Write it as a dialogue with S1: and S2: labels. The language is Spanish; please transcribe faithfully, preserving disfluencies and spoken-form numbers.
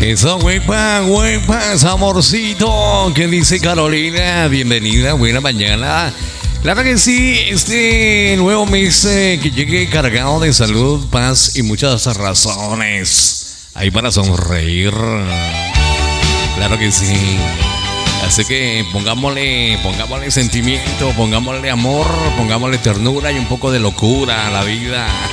S1: Eso, huepa, huepa, amorcito. ¿Qué dice Carolina? Bienvenida, buena mañana. Claro que sí, este nuevo mes eh, que llegue cargado de salud, paz y muchas razones. Ahí para sonreír. Claro que sí. Así que pongámosle, pongámosle sentimiento, pongámosle amor, pongámosle ternura y un poco de locura a la vida.